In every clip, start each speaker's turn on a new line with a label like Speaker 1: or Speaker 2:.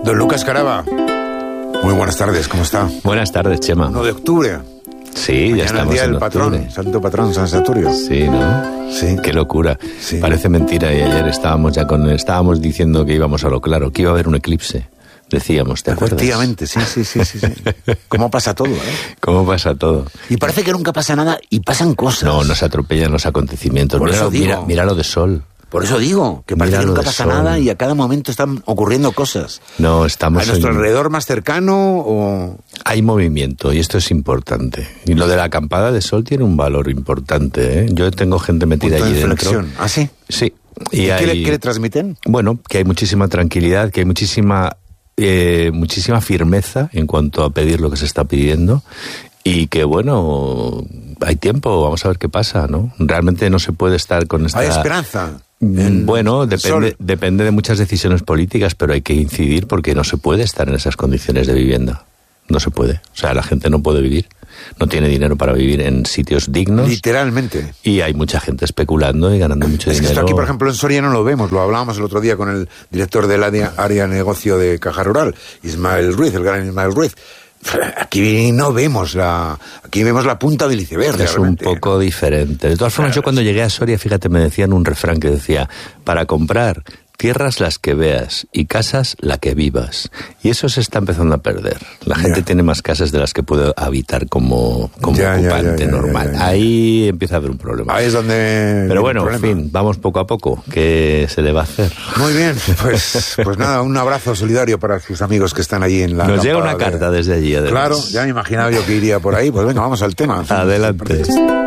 Speaker 1: Don Lucas Carava, muy buenas tardes, ¿cómo está?
Speaker 2: Buenas tardes, Chema.
Speaker 1: 1 de octubre.
Speaker 2: Sí,
Speaker 1: mañana
Speaker 2: ya estamos
Speaker 1: el día del patrón,
Speaker 2: octubre.
Speaker 1: santo patrón, San Saturio.
Speaker 2: Sí, ¿no?
Speaker 1: Sí.
Speaker 2: Qué locura.
Speaker 1: Sí.
Speaker 2: Parece mentira. Y ayer estábamos diciendo que íbamos a lo claro, que iba a haber un eclipse. Decíamos, ¿te acuerdas?
Speaker 1: Efectivamente, sí. ¿Cómo pasa todo,
Speaker 2: ¿Cómo pasa todo?
Speaker 1: Y parece que nunca pasa nada y pasan cosas.
Speaker 2: No, nos atropellan los acontecimientos.
Speaker 1: Por eso digo.
Speaker 2: Mira lo de Sol.
Speaker 1: Por eso digo, que parece que nunca pasa nada y a cada momento están ocurriendo cosas.
Speaker 2: No, estamos
Speaker 1: ¿A nuestro alrededor más cercano o...?
Speaker 2: Hay movimiento y esto es importante. Y lo de la acampada de sol tiene un valor importante, ¿eh? Yo tengo gente metida
Speaker 1: Punto
Speaker 2: allí
Speaker 1: de
Speaker 2: dentro.
Speaker 1: inflexión. ¿Ah, sí?
Speaker 2: Sí.
Speaker 1: ¿Y qué le transmiten?
Speaker 2: Bueno, que hay muchísima tranquilidad, que hay muchísima firmeza en cuanto a pedir lo que se está pidiendo y que, bueno, hay tiempo, vamos a ver qué pasa, ¿no? Realmente no se puede estar con esta...
Speaker 1: ¿Hay esperanza?
Speaker 2: Bueno, depende de muchas decisiones políticas, pero hay que incidir porque no se puede estar en esas condiciones de vivienda. No se puede. O sea, la gente no puede vivir. No tiene dinero para vivir en sitios dignos.
Speaker 1: Literalmente.
Speaker 2: Y hay mucha gente especulando y ganando mucho dinero.
Speaker 1: Es que esto aquí, por ejemplo, en Soria no lo vemos. Lo hablábamos el otro día con el director del área de negocio de Caja Rural, Ismael Ruiz, el gran Ismael Ruiz. Aquí no vemos aquí vemos la punta del iceberg.
Speaker 2: Es realmente un poco diferente. De todas formas, yo cuando llegué a Soria, fíjate, me decían un refrán que decía, para comprar tierras las que veas y casas la que vivas. Y eso se está empezando a perder. La gente tiene más casas de las que puede habitar como ocupante normal. Ahí empieza a haber un problema.
Speaker 1: Ahí es donde...
Speaker 2: Pero bueno, en fin, vamos poco a poco. ¿Qué se le va a hacer?
Speaker 1: Muy bien, pues nada, un abrazo solidario para sus amigos que están allí en la...
Speaker 2: Nos llega una carta desde allí, además.
Speaker 1: Claro, ya me imaginaba yo que iría por ahí. Pues venga, vamos al tema.
Speaker 2: Adelante.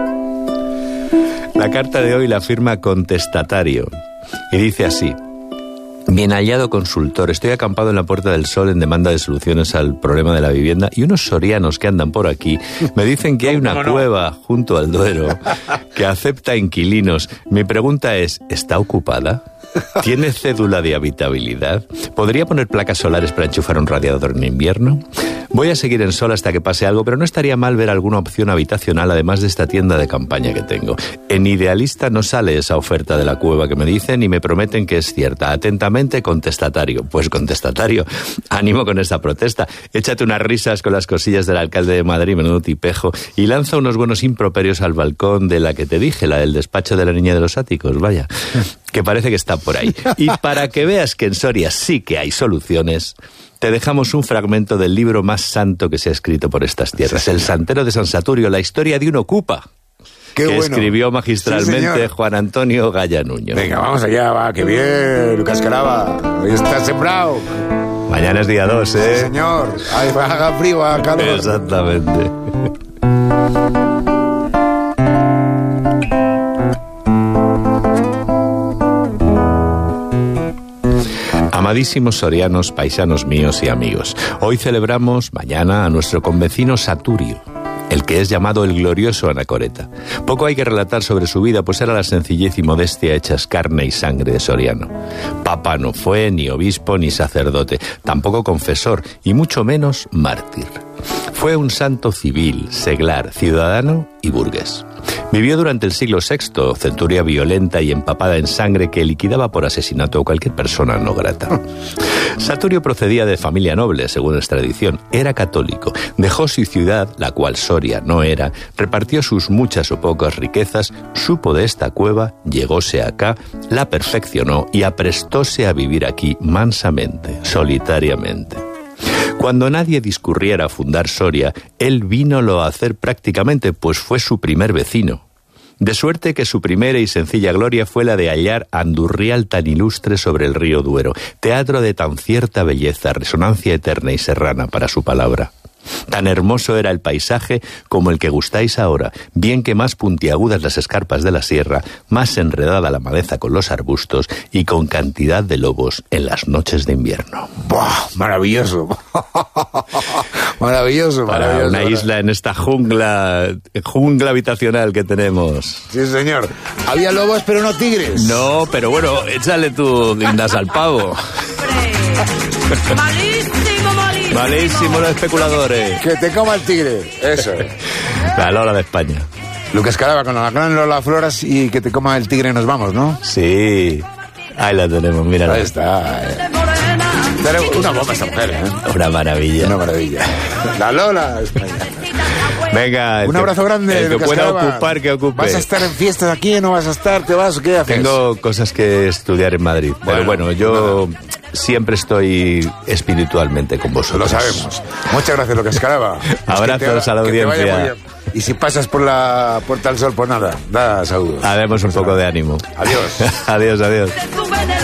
Speaker 2: La carta de hoy la firma Contestatario y dice así: bien hallado consultor, estoy acampado en la Puerta del Sol en demanda de soluciones al problema de la vivienda y unos sorianos que andan por aquí me dicen que hay una cueva junto al Duero que acepta inquilinos. Mi pregunta es, ¿está ocupada? ¿Tiene cédula de habitabilidad? ¿Podría poner placas solares para enchufar un radiador en invierno? Voy a seguir en Sol hasta que pase algo, pero no estaría mal ver alguna opción habitacional además de esta tienda de campaña que tengo. En Idealista no sale esa oferta de la cueva que me dicen y me prometen que es cierta. Atentamente, Contestatario. Pues Contestatario, ánimo con esta protesta. Échate unas risas con las cosillas del alcalde de Madrid, menudo tipejo, y lanza unos buenos improperios al balcón de la que te dije, la del despacho de la niña de los áticos, vaya, que parece que está por ahí. Y para que veas que en Soria sí que hay soluciones, te dejamos un fragmento del libro más santo que se ha escrito por estas tierras, El Santero de San Saturio, la historia de un ocupa, que escribió magistralmente Juan Antonio Gaya Nuño.
Speaker 1: Venga, vamos allá, va, que bien, Lucas Carava, hoy está sembrado.
Speaker 2: Mañana es día 2, ¿eh?
Speaker 1: Sí, señor, haga frío, haga calor.
Speaker 2: Exactamente. Amadísimos sorianos, paisanos míos y amigos, hoy celebramos mañana a nuestro convecino Saturio, el que es llamado el glorioso Anacoreta. Poco hay que relatar sobre su vida, pues era la sencillez y modestia hechas carne y sangre de Soriano. Papa no fue, ni obispo, ni sacerdote, tampoco confesor, y mucho menos mártir. Fue un santo civil, seglar, ciudadano y burgués. Vivió durante el siglo VI, centuria violenta y empapada en sangre que liquidaba por asesinato a cualquier persona no grata. Saturio procedía de familia noble, según es tradición. Era católico. Dejó su ciudad, la cual Soria no era, repartió sus muchas o pocas riquezas, supo de esta cueva, llegóse acá, la perfeccionó y aprestóse a vivir aquí mansamente, solitariamente. Cuando nadie discurriera a fundar Soria, él vínolo a hacer prácticamente, pues fue su primer vecino. De suerte que su primera y sencilla gloria fue la de hallar Andurrial tan ilustre sobre el río Duero, teatro de tan cierta belleza, resonancia eterna y serrana para su palabra. Tan hermoso era el paisaje como el que gustáis ahora, bien que más puntiagudas las escarpas de la sierra, más enredada la maleza con los arbustos y con cantidad de lobos en las noches de invierno.
Speaker 1: ¡Buah! Maravilloso. Maravilloso,
Speaker 2: para
Speaker 1: maravilloso.
Speaker 2: Una isla en esta jungla habitacional que tenemos.
Speaker 1: Sí, señor. Había lobos, pero no tigres.
Speaker 2: No, pero bueno, échale tu guindas al pavo. Malísimo los especuladores.
Speaker 1: Que te coma el tigre. Eso.
Speaker 2: La Lola de España.
Speaker 1: Lucas Carava con la gran Lola Floras y que te coma el tigre nos vamos, ¿no?
Speaker 2: Sí. Ahí la tenemos, mira.
Speaker 1: Ahí está. Una bomba esta mujer, ¿eh?
Speaker 2: Una maravilla.
Speaker 1: Una maravilla. La Lola España.
Speaker 2: Venga,
Speaker 1: un abrazo grande.
Speaker 2: El que pueda ocupar, que ocupe.
Speaker 1: ¿Vas a estar en fiestas aquí? ¿No vas a estar? ¿Te vas? ¿Qué haces?
Speaker 2: Tengo cosas que estudiar en Madrid. Pero bueno, yo siempre estoy espiritualmente con vosotros.
Speaker 1: Lo sabemos. Muchas gracias, Lucas Escalaba.
Speaker 2: Abrazos a la audiencia.
Speaker 1: Y si pasas por la Puerta del Sol, pues nada, da saludos.
Speaker 2: Haremos un poco de ánimo.
Speaker 1: Adiós.
Speaker 2: Adiós.